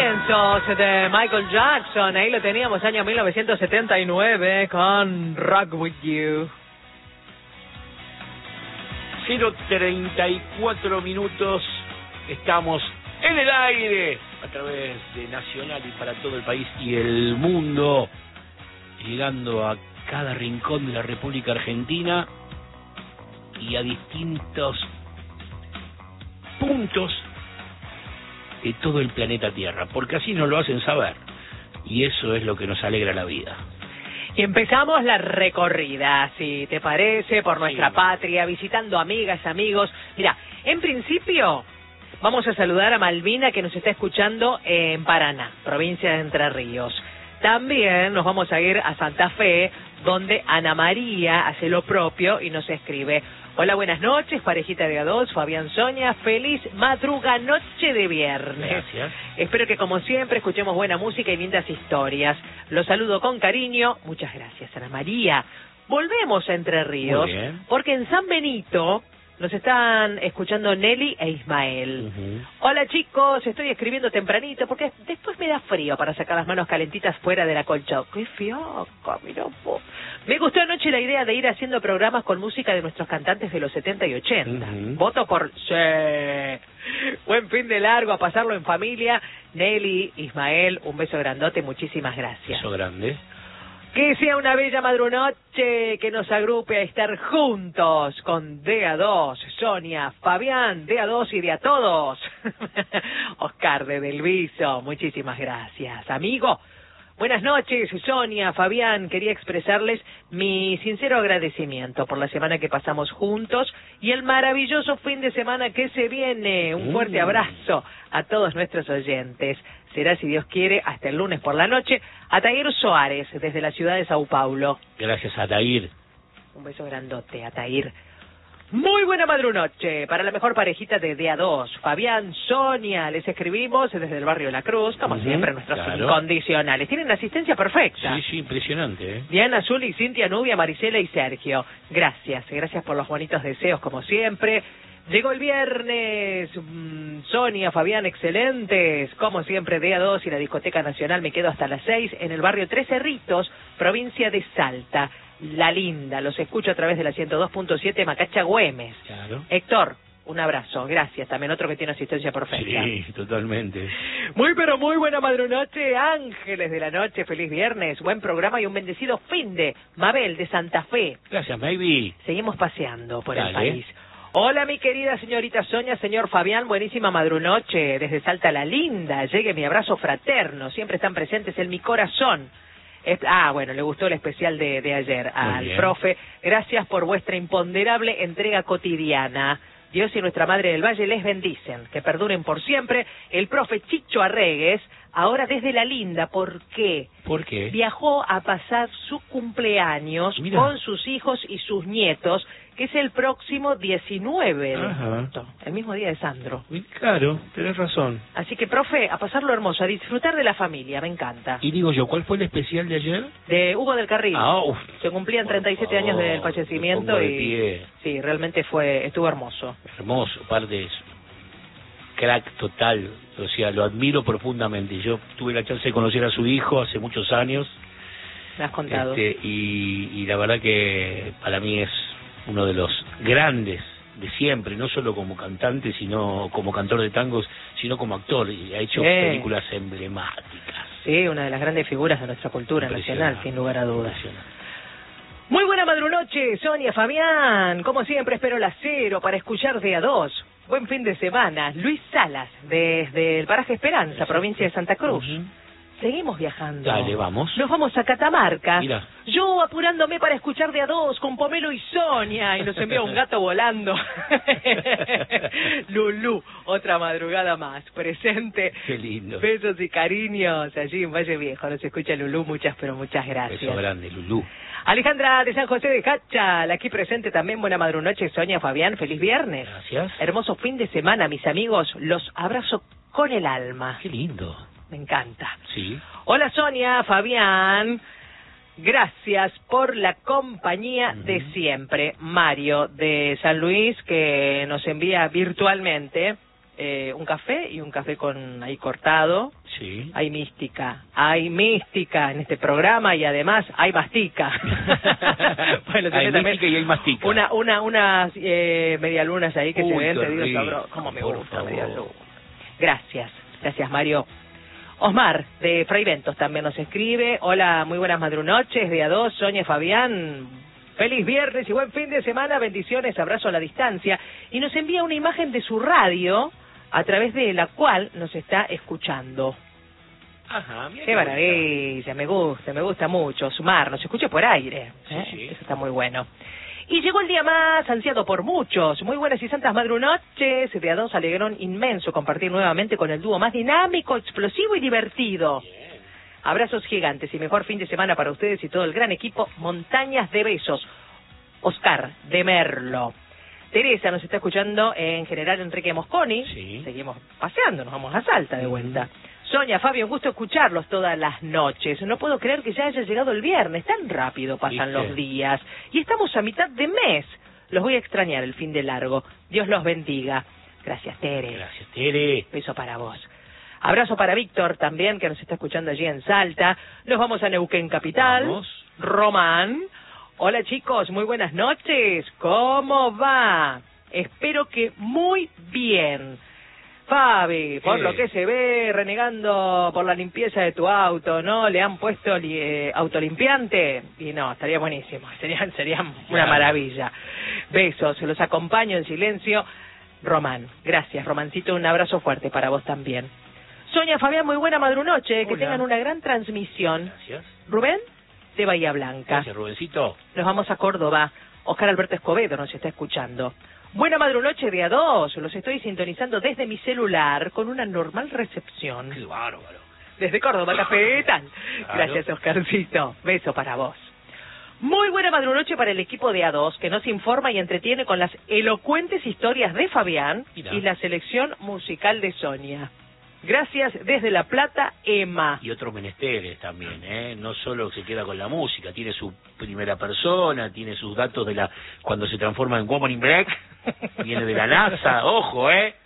comienzos de Michael Jackson. Ahí lo teníamos, año 1979, con Rock With You. 0:34 minutos. Estamos en el aire a través de Nacional y para todo el país y el mundo, llegando a cada rincón de la República Argentina y a distintos puntos de todo el planeta Tierra, porque así nos lo hacen saber y eso es lo que nos alegra la vida. Y empezamos la recorrida, si te parece, por nuestra patria, visitando amigas, amigos. Mira, en principio vamos a saludar a Malvina, que nos está escuchando en Paraná, provincia de Entre Ríos. También nos vamos a ir a Santa Fe, donde Ana María hace lo propio y nos escribe: hola, buenas noches, parejita de A2, Fabián, Sonia, feliz madruga noche de viernes. Gracias. Espero que como siempre escuchemos buena música y lindas historias. Los saludo con cariño. Muchas gracias, Ana María. Volvemos a Entre Ríos, porque en San Benito nos están escuchando Nelly e Ismael. Hola chicos, estoy escribiendo tempranito porque después me da frío para sacar las manos calentitas fuera del acolchado. ¡Qué fioca, mira vos! Me gustó anoche la idea de ir haciendo programas con música de nuestros cantantes de los 70 y 80. Voto por sí. Buen fin de largo, a pasarlo en familia. Nelly, Ismael, un beso grandote, muchísimas gracias. Beso grande. Que sea una bella madrunoche que nos agrupe a estar juntos con DA2, Sonia, Fabián, DA2 y de a todos. Oscar de Delviso, muchísimas gracias. Amigo, buenas noches, Sonia, Fabián, quería expresarles mi sincero agradecimiento por la semana que pasamos juntos y el maravilloso fin de semana que se viene. Un fuerte abrazo a todos nuestros oyentes. Será, si Dios quiere, hasta el lunes por la noche. Atair Soares, desde la ciudad de Sao Paulo. Gracias, Atair. Un beso grandote, Atair. Muy buena madrunoche para la mejor parejita de DA2. Fabián, Sonia, les escribimos desde el barrio La Cruz, como siempre, nuestros incondicionales. Tienen la asistencia perfecta. Sí, impresionante, Diana, Zuli, Cintia, Nubia, Marisela y Sergio. Gracias por los bonitos deseos, como siempre. Llegó el viernes, Sonia, Fabián, excelentes, como siempre, DA2 y la Discoteca Nacional. Me quedo hasta las 6 en el barrio Tres Cerritos, provincia de Salta, La Linda. Los escucho a través de la 102.7 Macacha Güemes. Héctor, un abrazo, gracias. También otro que tiene asistencia perfecta. Sí, totalmente. Muy buena madrunoche, ángeles de la noche, feliz viernes, buen programa y un bendecido fin de Mabel de Santa Fe. Gracias, Maybe. Seguimos paseando por el país. Hola, mi querida señorita Sonia, señor Fabián, buenísima madrunoche, desde Salta La Linda, llegue mi abrazo fraterno, siempre están presentes en mi corazón. Bueno, le gustó el especial de ayer al profe, gracias por vuestra imponderable entrega cotidiana. Dios y nuestra Madre del Valle les bendicen, que perduren por siempre. El profe Chicho Arregues, ahora desde La Linda, ¿por qué? ¿Por qué? Viajó a pasar su cumpleaños con sus hijos y sus nietos, que es el próximo 19 de agosto, el mismo día de Sandro. Claro, tenés razón. Así que, profe, a pasarlo hermoso, a disfrutar de la familia, me encanta. Y digo yo, ¿cuál fue el especial de ayer? De Hugo del Carril. Se cumplían 37 años del fallecimiento y sí, realmente estuvo hermoso. Hermoso, aparte de eso. Crack total, o sea, lo admiro profundamente. Yo tuve la chance de conocer a su hijo hace muchos años. Me has contado. Y la verdad que para mí es uno de los grandes de siempre, no solo como cantante, sino como cantor de tangos, sino como actor, y ha hecho películas emblemáticas. Sí, una de las grandes figuras de nuestra cultura nacional, sin lugar a dudas. Muy buena madrunoche, Sonia, Fabián, como siempre espero la 0 para escuchar de A2. Buen fin de semana. Luis Salas, desde el paraje Esperanza, provincia de Santa Cruz. Seguimos viajando. Dale, vamos. Nos vamos a Catamarca. Mira. Yo apurándome para escuchar de A2 con Pomelo y Sonia. Y nos envía un gato volando. Lulú, otra madrugada más. Presente. Qué lindo. Besos y cariños allí en Valle Viejo. Nos escucha Lulú. Muchas, pero muchas gracias. Beso grande, Lulú. Alejandra de San José de Cachal, aquí presente también. Buena madrunoche, Sonia, Fabián. Feliz viernes. Gracias. Hermoso fin de semana, mis amigos. Los abrazo con el alma. Qué lindo. Me encanta. Sí. Hola, Sonia, Fabián. Gracias por la compañía de siempre. Mario de San Luis, que nos envía virtualmente un café y un café con ahí cortado. Sí. Hay mística en este programa y además hay mastica. Bueno, hay mística y hay mastica. Unas medialunas ahí que se ven, te digo, sabroso. ¿Cómo me gusta medialuna? Gracias Mario. Osmar, de Fray Ventos, también nos escribe. Hola, muy buenas madrunoches, día 2, Sonia Fabián. Feliz viernes y buen fin de semana, bendiciones, abrazo a la distancia. Y nos envía una imagen de su radio, a través de la cual nos está escuchando. Ajá, qué maravilla, me gusta mucho. Sumar, nos escucha por aire. Sí. Eso está muy bueno. Y llegó el día más ansiado por muchos. Muy buenas y santas madrunoches. De a 2 alegrón inmenso compartir nuevamente con el dúo más dinámico, explosivo y divertido. Bien. Abrazos gigantes y mejor fin de semana para ustedes y todo el gran equipo. Montañas de besos. Oscar de Merlo. Teresa nos está escuchando en General Enrique Mosconi. Sí. Seguimos paseando, nos vamos a Salta de vuelta. Sonia, Fabio, un gusto escucharlos todas las noches. No puedo creer que ya haya llegado el viernes. Tan rápido pasan los días. Y estamos a mitad de mes. Los voy a extrañar el fin de largo. Dios los bendiga. Gracias, Tere. Gracias, Tere. Beso para vos. Abrazo para Víctor también, que nos está escuchando allí en Salta. Nos vamos a Neuquén Capital. Vamos. Román. Hola, chicos. Muy buenas noches. ¿Cómo va? Espero que muy bien. Fabi, por lo que se ve, renegando por la limpieza de tu auto, ¿no? ¿Le han puesto autolimpiante? Y no, estaría buenísimo, sería una maravilla. Besos, los acompaño en silencio. Román, gracias, Romancito, un abrazo fuerte para vos también. Sonia, Fabián, muy buena madrunoche, que tengan una gran transmisión. Gracias. Rubén, de Bahía Blanca. Gracias, Rubencito. Nos vamos a Córdoba. Oscar Alberto Escobedo nos está escuchando. Buena madrunoche día 2, los estoy sintonizando desde mi celular con una normal recepción. ¡Qué bárbaro! Desde Córdoba, Cafetal. Claro. Gracias, Oscarcito. Beso para vos. Muy buena madrunoche para el equipo de A2, que nos informa y entretiene con las elocuentes historias de Fabián y la selección musical de Sonia. Gracias desde La Plata, Emma. Y otros menesteres también, ¿eh? No solo se queda con la música, tiene su primera persona, tiene sus datos de cuando se transforma en Woman in Black, viene de la NASA, ojo, ¿eh?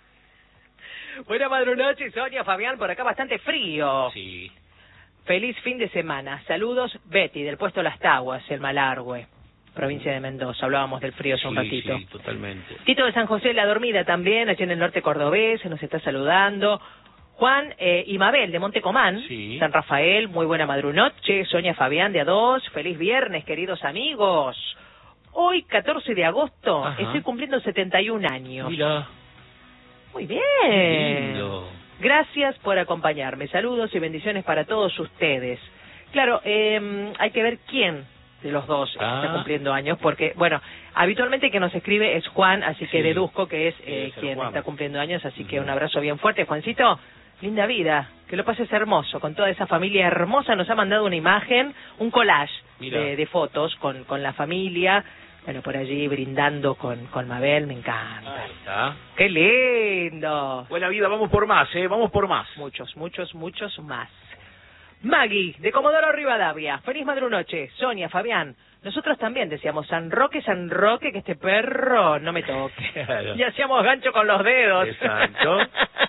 Buena madrunoche, Sonia, Fabián, por acá bastante frío. Sí. Feliz fin de semana. Saludos, Betty, del puesto Las Taguas, el Malargüe, provincia de Mendoza. Hablábamos del frío hace un ratito. Sí, totalmente. Tito de San José, La Dormida también, allí en el norte cordobés, nos está saludando. Juan y Mabel de Montecomán, San Rafael, muy buena madrunoche. Sonia, Fabián de A2, feliz viernes, queridos amigos. Hoy, 14 de agosto, estoy cumpliendo 71 años. Mira. Muy bien. Lindo. Gracias por acompañarme. Saludos y bendiciones para todos ustedes. Claro, hay que ver quién de los dos está cumpliendo años, porque, bueno, habitualmente que nos escribe es Juan, así que deduzco que es quien está cumpliendo años, así que un abrazo bien fuerte. Juancito, linda vida, que lo pases hermoso, con toda esa familia hermosa. Nos ha mandado una imagen, un collage de fotos con la familia, bueno, por allí brindando con Mabel, me encanta. Ahí está. ¡Qué lindo! Buena vida, vamos por más, vamos por más. Muchos más. Maggie, de Comodoro Rivadavia, feliz madrunoche. Sonia, Fabián, nosotros también decíamos San Roque, que este perro no me toque. Claro. Y hacíamos gancho con los dedos. Exacto.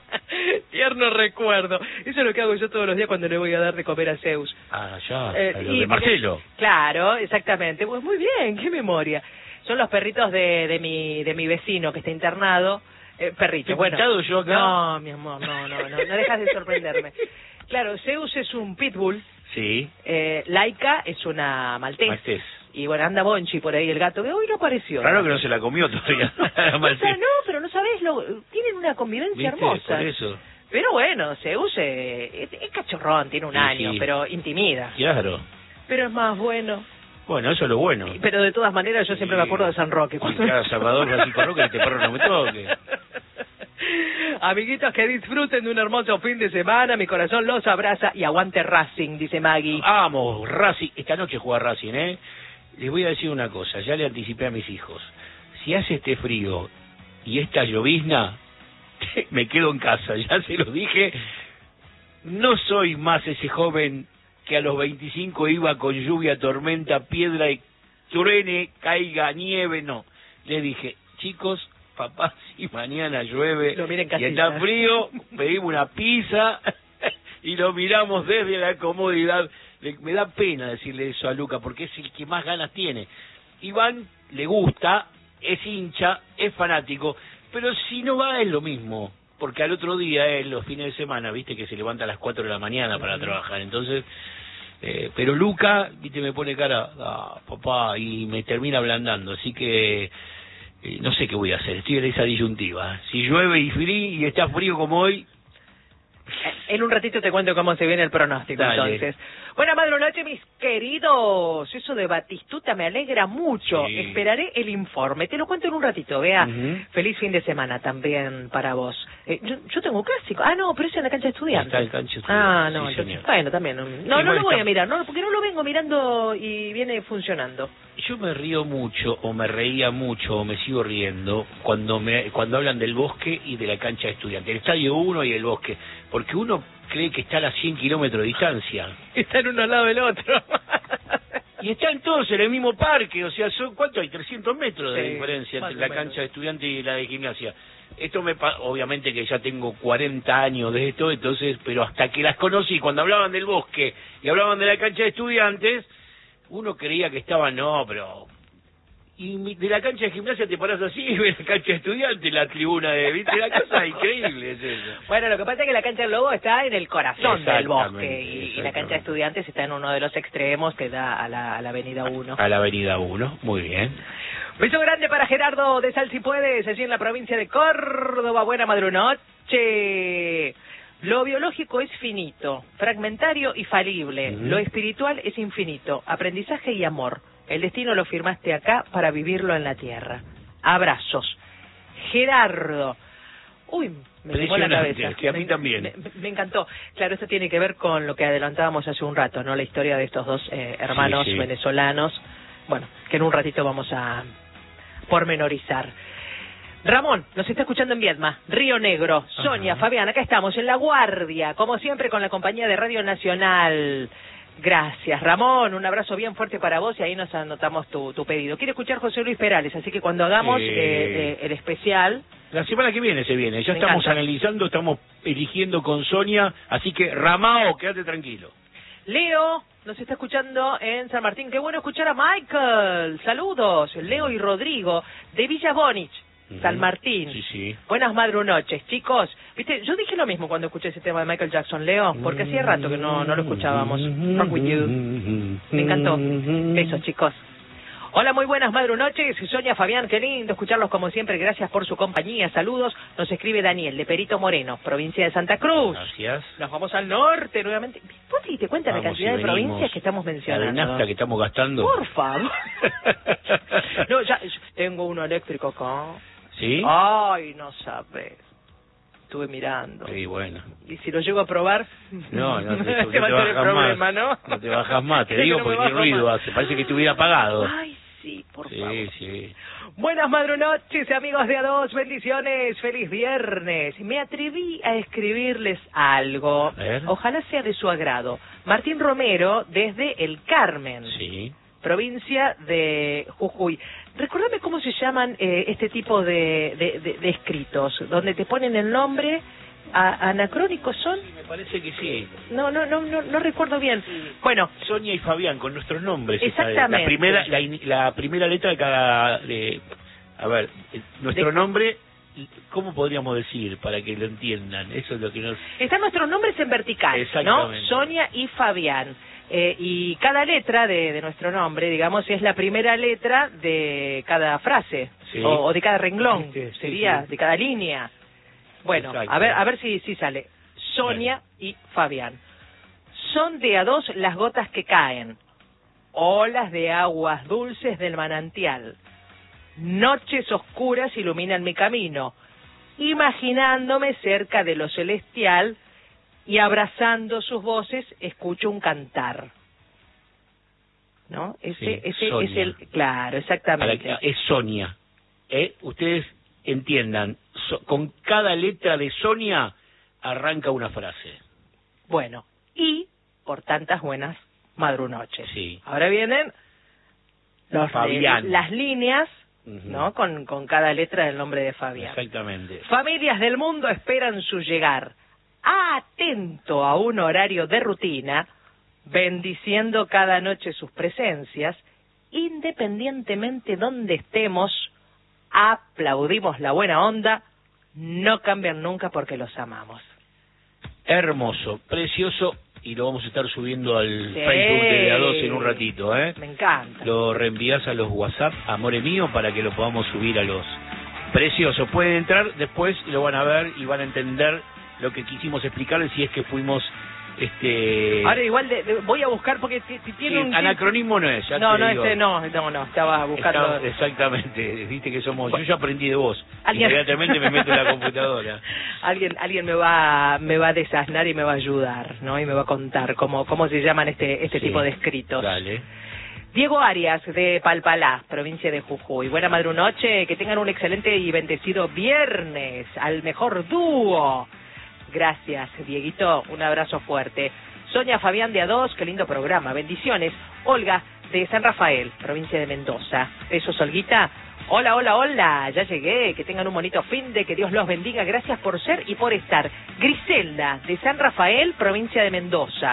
Tierno recuerdo. Eso es lo que hago yo todos los días cuando le voy a dar de comer a Zeus. Ah, ya, lo de Marcelo. Claro, exactamente. Pues muy bien, qué memoria. Son los perritos de mi vecino que está internado. Perrito, bueno. ¿Pintado yo acá? No, mi amor, no dejas de sorprenderme. Claro, Zeus es un pitbull. Sí. Laika es una maltés. Y bueno, anda Bonchi por ahí, el gato, que hoy no apareció. Claro que no se la comió todavía. O sea, no, pero no sabés, tienen una convivencia hermosa. Por eso. Pero bueno, Zeus es cachorrón, tiene un año, pero intimida. Claro. Pero es más bueno. Bueno, eso es lo bueno. Pero de todas maneras yo siempre me acuerdo de San Roque. Cuando cada Salvador Francisco Roque, este perro no me toque. Amiguitos, que disfruten de un hermoso fin de semana. Mi corazón los abraza y aguante Racing, dice Maggie. Vamos, Racing. Esta noche juega Racing, ¿eh? Les voy a decir una cosa, ya le anticipé a mis hijos. Si hace este frío y esta llovizna, me quedo en casa, ya se lo dije. No soy más ese joven que a los 25 iba con lluvia, tormenta, piedra y truene, caiga, nieve, no. Le dije, chicos, papá, si mañana llueve y está frío, pedimos una pizza y lo miramos desde la comodidad. Me da pena decirle eso a Luca, porque es el que más ganas tiene. Iván le gusta, es hincha, es fanático, pero si no va es lo mismo, porque al otro día, los fines de semana, viste que se levanta a las 4 de la mañana para trabajar, entonces... pero Luca, viste, me pone cara, papá, y me termina ablandando, así que no sé qué voy a hacer, estoy en esa disyuntiva. Si llueve y está frío como hoy... En un ratito te cuento cómo se viene el pronóstico. Dale. Entonces. Buenas noches, mis queridos. Eso de Batistuta me alegra mucho. Sí. Esperaré el informe. Te lo cuento en un ratito, vea. Feliz fin de semana también para vos. Yo tengo un clásico. Ah, no, pero es en la cancha de estudiantes. Está el cancha de estudiantes. Ah, no, sí, entonces, bueno, también. No lo voy a mirar, no, porque no lo vengo mirando y viene funcionando. Yo me río mucho, o me reía mucho, o me sigo riendo, cuando hablan del Bosque y de la cancha de estudiantes. El Estadio 1 y el Bosque. Porque uno cree que está a las 100 kilómetros de distancia. Están uno al lado del otro. Y están todos en el mismo parque, o sea, ¿cuánto hay? 300 metros de diferencia entre la cancha de estudiantes y la de gimnasia. Esto obviamente que ya tengo 40 años de esto, entonces, pero hasta que las conocí, cuando hablaban del Bosque y hablaban de la cancha de estudiantes, uno creía que estaban, no, pero... Y de la cancha de gimnasia te parás así y ves la cancha de estudiantes, la tribuna de... ¿Viste? La cosa increíble es eso. Bueno, lo que pasa es que la cancha del Lobo está en el corazón del Bosque y la cancha de estudiantes está en uno de los extremos que da a la avenida 1. A la avenida 1, muy bien. Beso grande para Gerardo de Sal Si Puedes, allí en la provincia de Córdoba. Buena madrunoche. Lo biológico es finito, fragmentario y falible. Lo espiritual es infinito, aprendizaje y amor. El destino lo firmaste acá para vivirlo en la tierra. Abrazos. Gerardo. Uy, me quemó la cabeza. Que a mí también. Me encantó. Claro, esto tiene que ver con lo que adelantábamos hace un rato, ¿no? La historia de estos dos hermanos venezolanos. Bueno, que en un ratito vamos a pormenorizar. Ramón, nos está escuchando en Viedma, Río Negro. Sonia, Fabián, acá estamos en La Guardia, como siempre con la compañía de Radio Nacional. Gracias, Ramón, un abrazo bien fuerte para vos y ahí nos anotamos tu pedido. Quiere escuchar José Luis Perales, así que cuando hagamos el especial... La semana que viene se viene, ya estamos analizando, estamos eligiendo con Sonia, así que Ramao, quédate tranquilo. Leo nos está escuchando en San Martín, qué bueno escuchar a Michael, saludos, Leo y Rodrigo, de Villa Bonich. San Martín. Sí. Buenas madrunoches, chicos. Viste, yo dije lo mismo cuando escuché ese tema de Michael Jackson, Leo, porque hacía rato que no lo escuchábamos. Rock with you. Me encantó. Besos, chicos. Hola, muy buenas madrunoches. Sonia, Fabián, qué lindo escucharlos como siempre. Gracias por su compañía. Saludos. Nos escribe Daniel, de Perito Moreno, provincia de Santa Cruz. Gracias. Nos vamos al norte nuevamente. ¿Vos te diste cuenta la cantidad de provincias que estamos mencionando? La nafta que estamos gastando. Por favor. No, ya tengo uno eléctrico acá. ¿Sí? Ay, no sabes. Estuve mirando. Sí, bueno. Y si lo llego a probar... No te bajas problema, ¿no? No te bajas más, te digo, porque qué ruido hace. Parece que estuviera apagado. Ay, sí, por favor. Sí. Buenas madrunoches, amigos de A2. Bendiciones. Feliz viernes. Me atreví a escribirles algo. Ojalá sea de su agrado. Martín Romero, desde El Carmen. Sí. Provincia de Jujuy. Recuérdame cómo se llaman este tipo de escritos, donde te ponen el nombre, anacrónicos son. Me parece que sí. No recuerdo bien. Bueno, Sonia y Fabián con nuestros nombres. Exactamente. La primera letra de cada. A ver, nuestro nombre. ¿Cómo podríamos decir para que lo entiendan? Eso es lo que nos. Están nuestros nombres en vertical, ¿no? Sonia y Fabián. Y cada letra de nuestro nombre, digamos, es la primera letra de cada frase, o de cada renglón, sería de cada línea. Bueno, a ver si sale. Sonia y Fabián. Son de a dos las gotas que caen, olas de aguas dulces del manantial. Noches oscuras iluminan mi camino, imaginándome cerca de lo celestial, y abrazando sus voces escucho un cantar. ¿No? Ese es el... Claro, exactamente. Es Sonia. Ustedes entiendan, con cada letra de Sonia arranca una frase. Bueno, y por tantas buenas madrunoches. Sí. Ahora vienen las líneas, ¿no? Con cada letra del nombre de Fabián. Exactamente. Familias del mundo esperan su llegar. atento a un horario de rutina, bendiciendo cada noche sus presencias, independientemente donde estemos, aplaudimos la buena onda, no cambian nunca porque los amamos. Hermoso, precioso, y lo vamos a estar subiendo al Facebook de A2 en un ratito, ¿eh? Me encanta. Lo reenvías a los WhatsApp, amore mío, para que lo podamos subir a los... Precioso, pueden entrar después y lo van a ver y van a entender lo que quisimos explicarles, si es que fuimos... Ahora igual voy a buscar porque tiene un... Anacronismo no es, ya no, te digo. no, estaba buscando... Exactamente, viste que somos... Yo ya aprendí de vos, ¿Alguien? inmediatamente me meto en la computadora. Alguien me va a desasnar y me va a ayudar, ¿no? Y me va a contar cómo se llaman este tipo de escritos. Dale. Diego Arias, de Palpalá, provincia de Jujuy. Buena madrunoche, que tengan un excelente y bendecido viernes, al mejor dúo. Gracias, Dieguito, un abrazo fuerte. Sonia Fabián de A2, qué lindo programa, bendiciones. Olga, de San Rafael, provincia de Mendoza. Besos, Olguita. Hola, ya llegué, que tengan un bonito fin de, que Dios los bendiga, gracias por ser y por estar. Griselda, de San Rafael, provincia de Mendoza.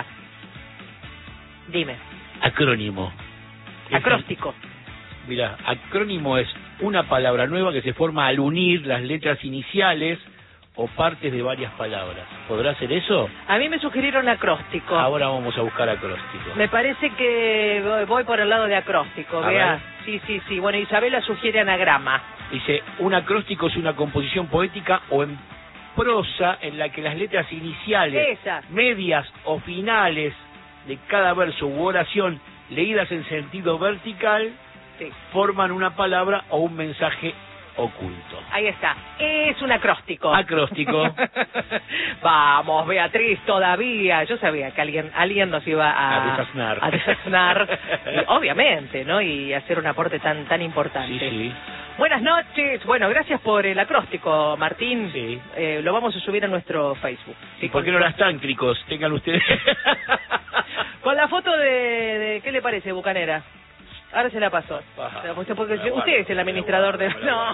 Dime. Acrónimo. Acróstico. Mira, acrónimo es una palabra nueva que se forma al unir las letras iniciales o partes de varias palabras. ¿Podrá ser eso? A mí me sugirieron acróstico. Ahora vamos a buscar acróstico. Me parece que voy por el lado de acróstico, vea. Sí. Bueno, Isabela sugiere anagrama. Dice, un acróstico es una composición poética o en prosa en la que las letras iniciales, medias o finales de cada verso u oración, leídas en sentido vertical, forman una palabra o un mensaje oculto. Ahí está, es un acróstico. Acróstico. Vamos, Beatriz, todavía. Yo sabía que alguien nos iba a desasnar. Obviamente, ¿no? Y hacer un aporte tan importante. Sí. Buenas noches. Bueno, gracias por el acróstico, Martín. Sí. Lo vamos a subir a nuestro Facebook. ¿Y por qué no las tántricos? Tengan ustedes. Con la foto de ¿qué le parece, Bucanera? Ahora se la pasó. Usted es el administrador del... No.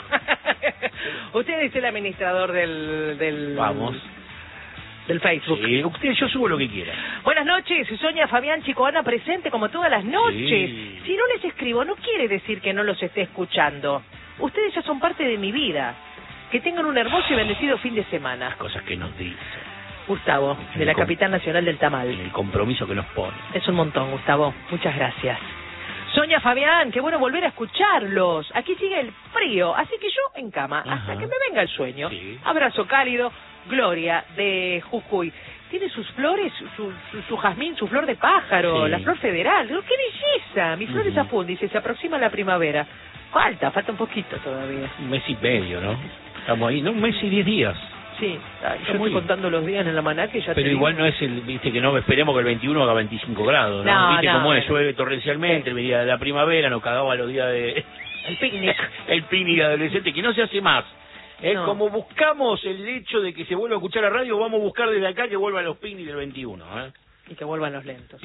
Usted es el administrador del... Vamos. Del Facebook. Sí, yo subo lo que quiera. Buenas noches, Sonia, Fabián, Chico, Ana, presente como todas las noches. Sí. Si no les escribo, no quiere decir que no los esté escuchando. Ustedes ya son parte de mi vida. Que tengan un hermoso y bendecido fin de semana. Las cosas que nos dicen. Gustavo, de la capital nacional del tamal. El compromiso que nos pone. Es un montón, Gustavo. Muchas gracias. Sonia, Fabián, qué bueno volver a escucharlos. Aquí sigue el frío, así que yo en cama, hasta que me venga el sueño. Sí. Abrazo cálido. Gloria, de Jujuy. Tiene sus flores, su jazmín, su flor de pájaro, la flor federal. ¡Qué belleza! Mi flor de Zafún, dice, se aproxima la primavera. Falta un poquito todavía. Un mes y medio, ¿no? Estamos ahí, ¿no? Un mes y 10 días. Sí, yo estoy contando los días en el almanaque. Pero igual no es viste que no esperemos que el 21 haga 25 grados, ¿no? Viste cómo es, llueve torrencialmente, el día de la primavera, nos cagaba los días de... El picnic. El picnic adolescente, que no se hace más. Como buscamos el hecho de que se vuelva a escuchar la radio, vamos a buscar desde acá que vuelvan los picnics del 21, Y que vuelvan los lentos.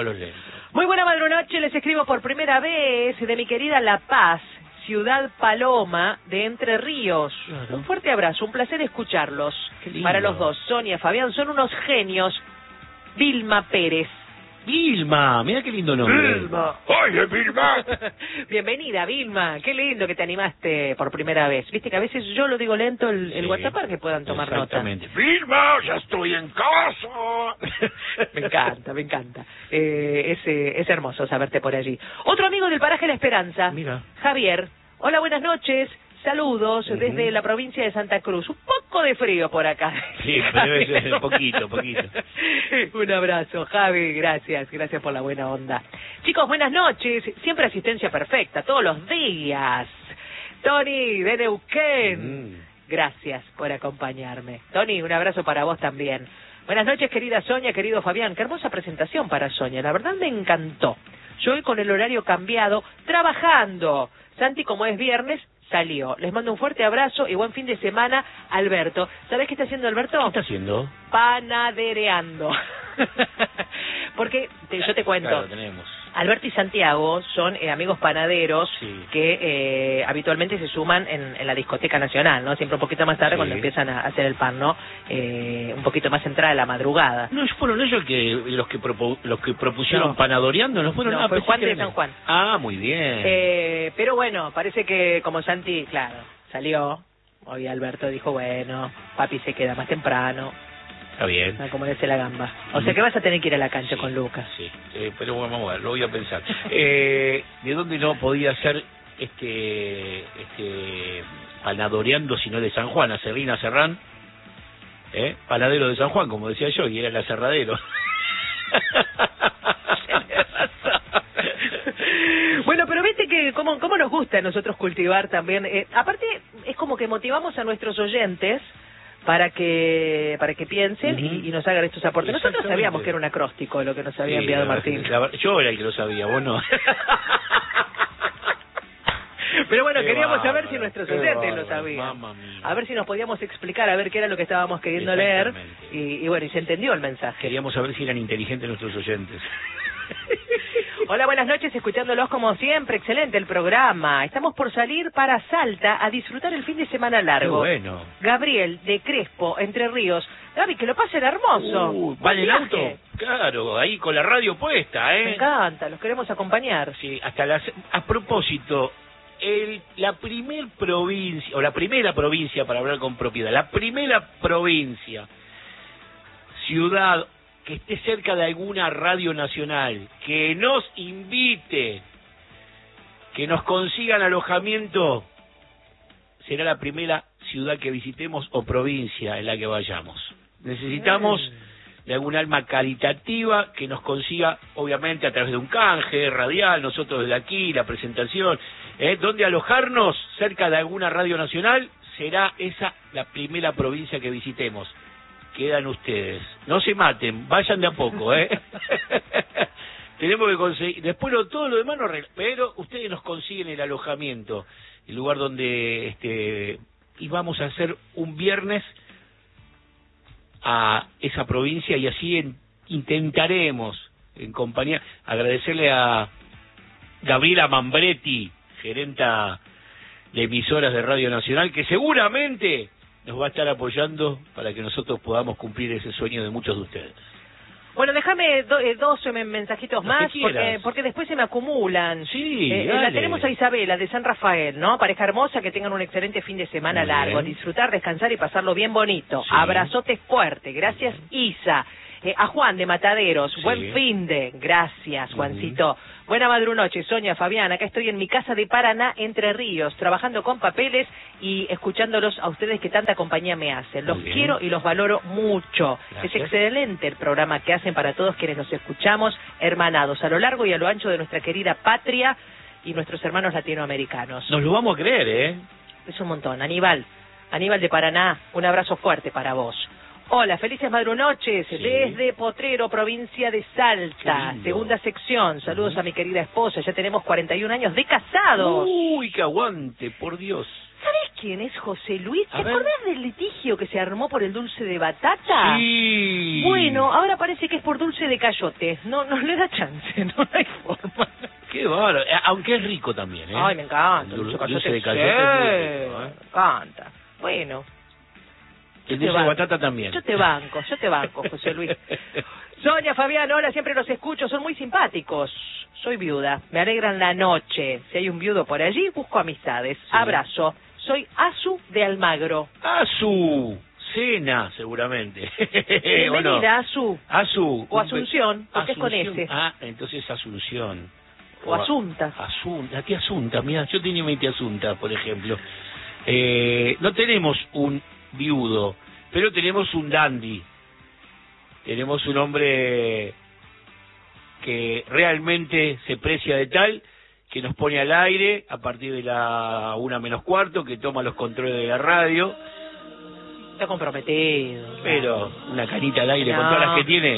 Muy buena madrunoche, les escribo por primera vez de mi querida La Paz, Ciudad Paloma de Entre Ríos. Claro. Un fuerte abrazo, un placer escucharlos. Para los dos, Sonia, Fabián, son unos genios. Vilma Pérez. Vilma, mira qué lindo nombre. Vilma, oye Vilma. Bienvenida, Vilma, qué lindo que te animaste por primera vez. Viste que a veces yo lo digo lento el WhatsApp para que puedan tomar nota. Vilma, ya estoy en casa. Me encanta. Es hermoso saberte por allí. Otro amigo del paraje La Esperanza, mira. Javier. Hola, buenas noches. Saludos desde la provincia de Santa Cruz. Un poco de frío por acá. Sí, pero poquito. Un abrazo, Javi. Gracias por la buena onda. Chicos, buenas noches. Siempre asistencia perfecta, todos los días. Tony, de Neuquén. Gracias por acompañarme. Tony, un abrazo para vos también. Buenas noches, querida Sonia, querido Fabián. Qué hermosa presentación para Sonia. La verdad me encantó. Yo hoy con el horario cambiado, trabajando. Santi, como es viernes, salió. Les mando un fuerte abrazo y buen fin de semana, Alberto. ¿Sabés qué está haciendo Alberto? ¿Qué está haciendo? Panadereando. Porque, yo te cuento. Claro, tenemos. Alberto y Santiago son amigos panaderos que habitualmente se suman en la discoteca nacional, ¿no? Siempre un poquito más tarde cuando empiezan a hacer el pan, ¿no? Un poquito más entrada de la madrugada. ¿No fueron ellos los que propusieron Panadoreando? ¿No fueron? No, fue Juan de San Juan. Ah, muy bien. Pero bueno, parece que como Santi, claro, salió, hoy Alberto dijo, bueno, papi se queda más temprano. Está bien. Como dice la gamba. O sea que vas a tener que ir a la cancha con Lucas. Sí, pero bueno, vamos a ver, lo voy a pensar. ¿De dónde no podía ser Panadoreando si no de San Juan? Acerrina Serrán, panadero de San Juan, como decía yo, y era el aserradero. Bueno, pero viste que cómo nos gusta a nosotros cultivar también. Aparte, es como que motivamos a nuestros oyentes para que piensen y nos hagan estos aportes. Nosotros sabíamos que era un acróstico lo que nos había enviado Martín. Yo era el que lo sabía, vos no. Pero bueno, queríamos saber si nuestros oyentes lo sabían. A ver si nos podíamos explicar, a ver qué era lo que estábamos queriendo leer. Y bueno, y se entendió el mensaje. Queríamos saber si eran inteligentes nuestros oyentes. Hola, buenas noches, escuchándolos como siempre. Excelente el programa. Estamos por salir para Salta a disfrutar el fin de semana largo. Qué bueno. Gabriel, de Crespo, Entre Ríos. Gaby, que lo pasen hermoso. ¿Van en auto? Claro, ahí con la radio puesta, Me encanta, los queremos acompañar. Sí, a propósito, la primera provincia, para hablar con propiedad, la primera provincia, ciudad que esté cerca de alguna radio nacional, que nos invite, que nos consigan alojamiento, será la primera ciudad que visitemos o provincia en la que vayamos. Necesitamos de algún alma caritativa que nos consiga, obviamente a través de un canje radial, nosotros desde aquí, la presentación, donde alojarnos cerca de alguna radio nacional, será esa la primera provincia que visitemos. Quedan ustedes. No se maten, vayan de a poco, Tenemos que conseguir, después todo lo demás pero ustedes nos consiguen el alojamiento, el lugar donde y vamos a hacer un viernes a esa provincia y así intentaremos en compañía, agradecerle a Gabriela Mambretti, gerenta de emisoras de Radio Nacional, que seguramente nos va a estar apoyando para que nosotros podamos cumplir ese sueño de muchos de ustedes. Bueno, déjame dos mensajitos más, porque después se me acumulan. Sí, la tenemos a Isabela, de San Rafael, ¿no? Pareja hermosa, que tengan un excelente fin de semana largo. Disfrutar, descansar y pasarlo bien bonito. Sí. Abrazote fuerte. Gracias, Isa. A Juan, de Mataderos. Buen fin de. Gracias, Juancito. Buena madrunoche, Sonia, Fabián. Acá estoy en mi casa de Paraná, Entre Ríos, trabajando con papeles y escuchándolos a ustedes que tanta compañía me hacen. Los quiero y los valoro mucho. Gracias. Es excelente el programa que hacen para todos quienes nos escuchamos, hermanados a lo largo y a lo ancho de nuestra querida patria y nuestros hermanos latinoamericanos. Nos lo vamos a creer, Es un montón. Aníbal de Paraná, un abrazo fuerte para vos. Hola, felices madrunoches, desde Potrero, provincia de Salta, segunda sección. Saludos a mi querida esposa, ya tenemos 41 años de casados. Uy, que aguante, por Dios. ¿Sabés quién es José Luis? ¿Te acordás del litigio que se armó por el dulce de batata? Sí. Bueno, ahora parece que es por dulce de cayote. No le da chance, no hay forma. Qué bárbaro, aunque es rico también, Ay, me encanta. El dulce de cayote es muy rico, Me encanta. Bueno. El dulce de batata también. Yo te banco, José Luis. Sonia, Fabián, hola, siempre los escucho, son muy simpáticos. Soy viuda, me alegran la noche. Si hay un viudo por allí, busco amistades. Abrazo. Soy Azu de Almagro. Azu, cena, seguramente. Bienvenida, Azu. Azu. O Asunción, porque es con S. Entonces Asunción. O Asunta. La tía Asunta, mira, yo tenía mi tía Asunta, por ejemplo. No tenemos un viudo, pero tenemos un dandy. Tenemos un hombre que realmente se precia de tal, que nos pone al aire a partir de la 1:45, que toma los controles de la radio. Está comprometido. Pero una canita al aire con todas las que tiene.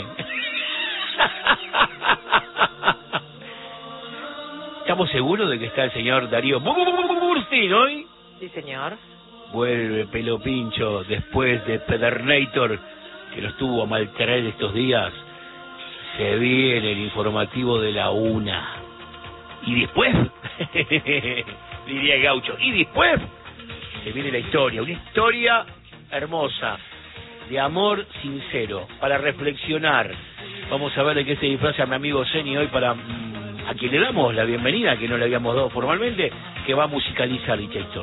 ¿Estamos seguros de que está el señor Darío Burstein hoy? Sí, señor. Vuelve Pelo Pincho después de Pedernator, que lo estuvo a maltraer estos días. Se viene el informativo de la 1. Y después, diría el gaucho, y después se viene la historia, una historia hermosa, de amor sincero, para reflexionar. Vamos a ver de qué se disfraza mi amigo Zeni hoy para a quien le damos la bienvenida, que no le habíamos dado formalmente, que va a musicalizar dicha historia.